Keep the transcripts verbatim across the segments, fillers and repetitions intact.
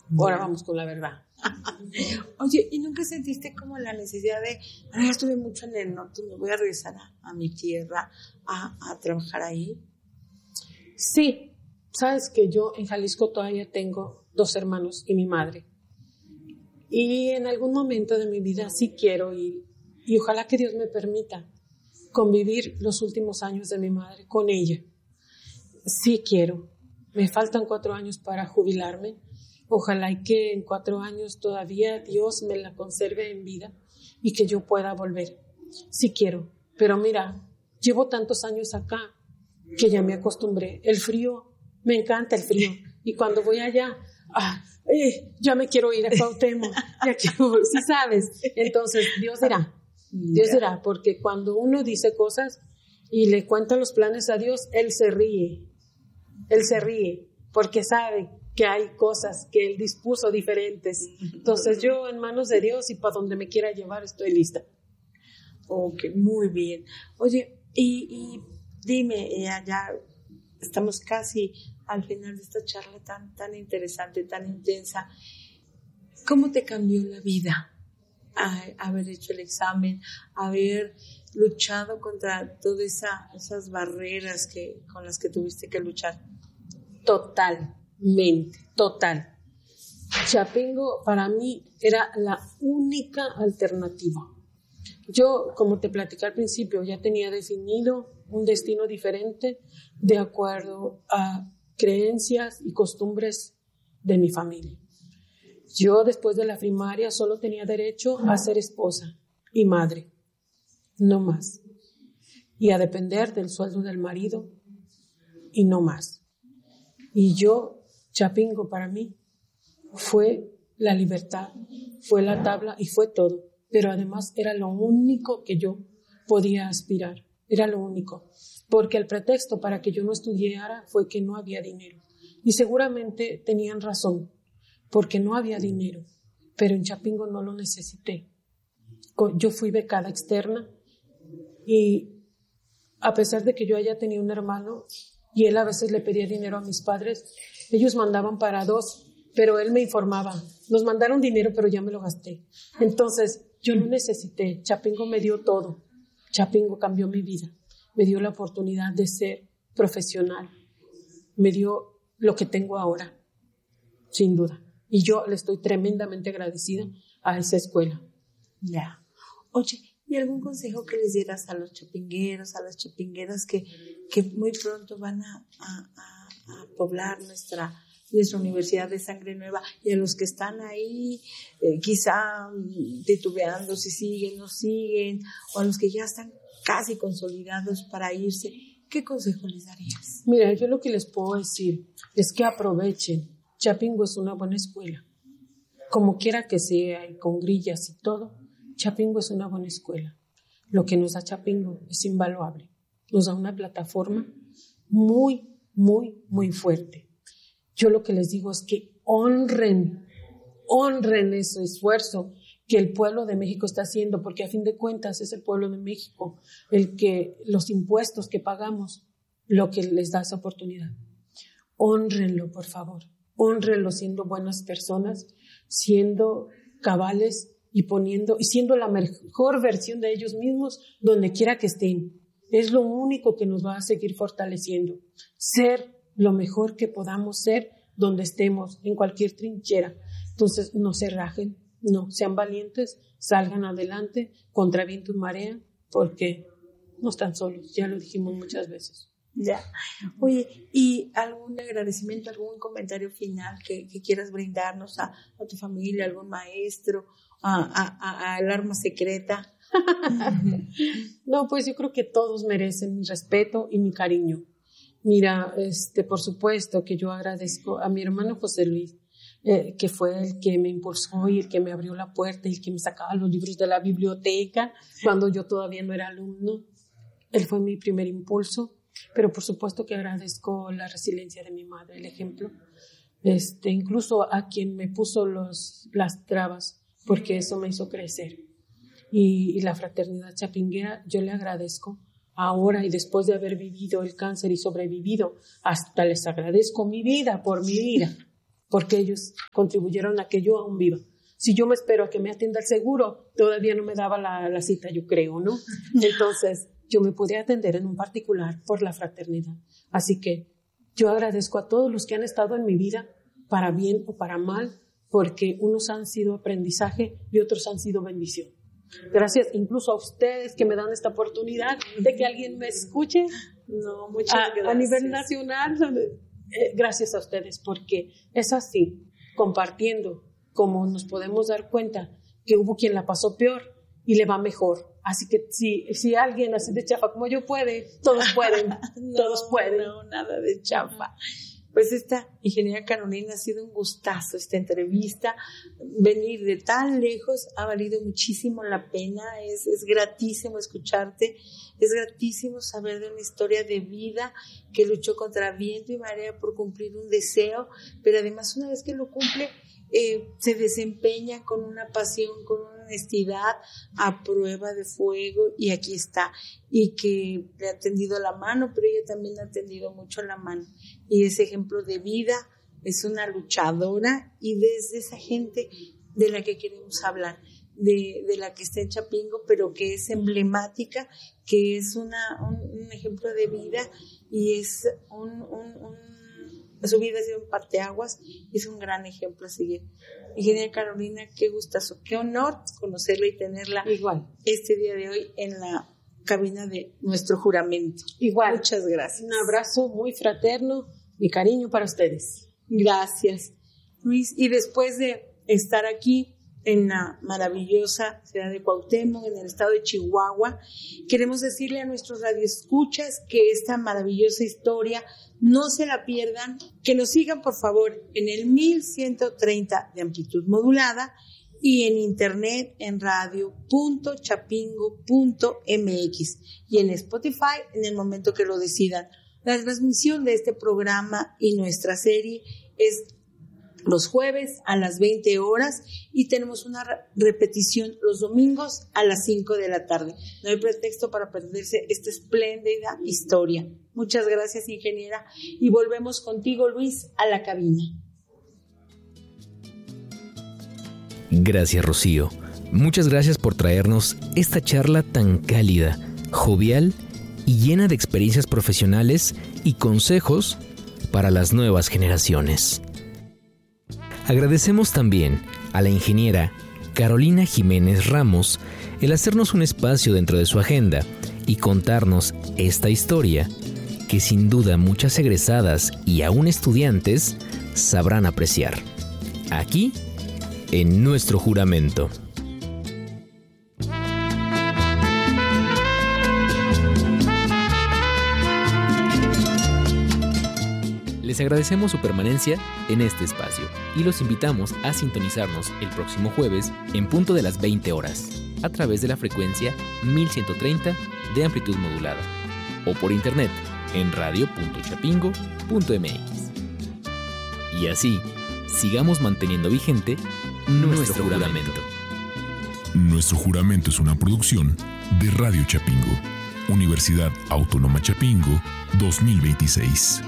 Ahora vamos con la verdad. Oye, ¿y nunca sentiste como la necesidad de, ah, ya estuve mucho en el norte, me voy a regresar a, a mi tierra a, a trabajar ahí? Sí, sabes que yo en Jalisco todavía tengo dos hermanos y mi madre. Y en algún momento de mi vida sí quiero ir, y ojalá que Dios me permita convivir los últimos años de mi madre con ella. Sí quiero. Me faltan cuatro años para jubilarme. Ojalá y que en cuatro años todavía Dios me la conserve en vida y que yo pueda volver. Sí quiero. Pero mira, llevo tantos años acá que ya me acostumbré. El frío, me encanta el frío. Y cuando voy allá, ah, eh, ya me quiero ir a Cuauhtémoc. Ya quiero, sí sabes. Entonces, Dios dirá. Dios dirá, porque cuando uno dice cosas y le cuenta los planes a Dios, Él se ríe. Él se ríe porque sabe que hay cosas que Él dispuso diferentes. Entonces yo en manos de Dios y para donde me quiera llevar estoy lista. Ok, muy bien. Oye, y, y dime, ya, ya estamos casi al final de esta charla tan, tan interesante, tan intensa. ¿Cómo te cambió la vida a, haber hecho el examen, haber luchado contra todas esa, esas barreras que, con las que tuviste que luchar? Totalmente, total. Chapingo para mí era la única alternativa. Yo, como te platicé al principio, ya tenía definido un destino diferente de acuerdo a creencias y costumbres de mi familia. Yo, después de la primaria, solo tenía derecho a ser esposa y madre, no más. Y a depender del sueldo del marido y no más. Y yo, Chapingo para mí, fue la libertad, fue la tabla y fue todo. Pero además era lo único que yo podía aspirar, era lo único. Porque el pretexto para que yo no estudiara fue que no había dinero. Y seguramente tenían razón, porque no había dinero. Pero en Chapingo no lo necesité. Yo fui becada externa y a pesar de que yo haya tenido un hermano, y él a veces le pedía dinero a mis padres, ellos mandaban para dos, pero él me informaba, nos mandaron dinero, pero ya me lo gasté. Entonces, yo no necesité, Chapingo me dio todo, Chapingo cambió mi vida, me dio la oportunidad de ser profesional, me dio lo que tengo ahora, sin duda. Y yo le estoy tremendamente agradecida a esa escuela. Ya. Oye, ¿y algún consejo que les dieras a los chapingueros, a las chapingueras que, que muy pronto van a, a, a, a poblar nuestra, nuestra Universidad de Sangre Nueva, y a los que están ahí eh, quizá titubeando si siguen, no siguen, o a los que ya están casi consolidados para irse? ¿Qué consejo les darías? Mira, yo lo que les puedo decir es que aprovechen. Chapingo es una buena escuela. Como quiera que sea, y con grillas y todo, Chapingo es una buena escuela. Lo que nos da Chapingo es invaluable. Nos da una plataforma muy, muy, muy fuerte. Yo lo que les digo es que honren, honren ese esfuerzo que el pueblo de México está haciendo, porque a fin de cuentas es el pueblo de México el que, los impuestos que pagamos, lo que les da esa oportunidad. Honrenlo, por favor. Honrenlo siendo buenas personas, siendo cabales y poniendo y siendo la mejor versión de ellos mismos donde quiera que estén. Es lo único que nos va a seguir fortaleciendo. Ser lo mejor que podamos ser donde estemos, en cualquier trinchera. Entonces, no se rajen, no, sean valientes, salgan adelante, contra viento y marea, porque no están solos, ya lo dijimos muchas veces. Ya. Oye, ¿y algún agradecimiento, algún comentario final que, que quieras brindarnos a, a tu familia, algún maestro, a, a, a, a el arma secreta? No, pues yo creo que todos merecen mi respeto y mi cariño. Mira, este, por supuesto que yo agradezco a mi hermano José Luis, eh, que fue el que me impulsó y el que me abrió la puerta y el que me sacaba los libros de la biblioteca cuando yo todavía no era alumno. Él fue mi primer impulso. Pero por supuesto que agradezco la resiliencia de mi madre, el ejemplo, este, incluso a quien me puso los, las trabas, porque eso me hizo crecer. Y, y la fraternidad chapinguera, yo le agradezco ahora y después de haber vivido el cáncer y sobrevivido, hasta les agradezco mi vida por mi vida. porque ellos contribuyeron a que yo aún viva. Si yo me espero a que me atienda el seguro, todavía no me daba la, la cita, yo creo, ¿no? Entonces, yo me pude atender en un particular por la fraternidad. Así que yo agradezco a todos los que han estado en mi vida, para bien o para mal, porque unos han sido aprendizaje y otros han sido bendición. Gracias incluso a ustedes que me dan esta oportunidad de que alguien me escuche. No, muchas a, gracias. A nivel nacional, eh, gracias a ustedes, porque es así, compartiendo, como nos podemos dar cuenta que hubo quien la pasó peor y le va mejor. Así que si, si alguien así de chafa como yo puede, todos pueden, no, todos pueden. No, nada de chafa. Pues esta ingeniera Carolina, ha sido un gustazo esta entrevista. Venir de tan lejos ha valido muchísimo la pena. Es, es gratísimo escucharte. Es gratísimo saber de una historia de vida que luchó contra viento y marea por cumplir un deseo, pero además una vez que lo cumple, eh, se desempeña con una pasión, con una honestidad, a prueba de fuego, y aquí está. Y que le ha tendido la mano, pero ella también le ha tendido mucho la mano. Y ese ejemplo de vida, es una luchadora, y desde esa gente de la que queremos hablar, de, de la que está en Chapingo, pero que es emblemática, que es una, un, un ejemplo de vida, y es un, un, un su vida ha sido un parteaguas, y es un gran ejemplo a seguir. Ingeniera Carolina, qué gustazo, qué honor conocerla y tenerla igual este día de hoy en la cabina de nuestro juramento. Igual. Muchas gracias. Un abrazo muy fraterno, mi cariño para ustedes. Gracias, Luis. Y después de estar aquí en la maravillosa ciudad de Cuauhtémoc, en el estado de Chihuahua, queremos decirle a nuestros radioescuchas que esta maravillosa historia no se la pierdan, que nos sigan por favor en el mil ciento treinta de amplitud modulada y en internet en radio punto chapingo punto m x y en Spotify en el momento que lo decidan. La transmisión de este programa y nuestra serie es los jueves a las veinte horas y tenemos una repetición los domingos a las cinco de la tarde. No hay pretexto para perderse esta espléndida historia. Muchas gracias, ingeniera, y volvemos contigo, Luis, a la cabina. Gracias, Rocío. Muchas gracias por traernos esta charla tan cálida, jovial y llena de experiencias profesionales y consejos para las nuevas generaciones. Agradecemos también a la ingeniera Carolina Jiménez Ramos el hacernos un espacio dentro de su agenda y contarnos esta historia que sin duda muchas egresadas y aún estudiantes sabrán apreciar. Aquí, en nuestro juramento. Les agradecemos su permanencia en este espacio y los invitamos a sintonizarnos el próximo jueves en punto de las veinte horas a través de la frecuencia mil ciento treinta de amplitud modulada o por internet en radio punto chapingo punto m x. Y así, sigamos manteniendo vigente nuestro, nuestro juramento. juramento. Nuestro juramento es una producción de Radio Chapingo, Universidad Autónoma Chapingo dos mil veintiséis.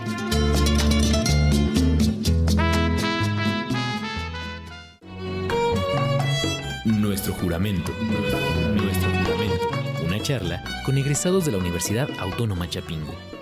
Nuestro juramento. Nuestro juramento. Una charla con egresados de la Universidad Autónoma Chapingo.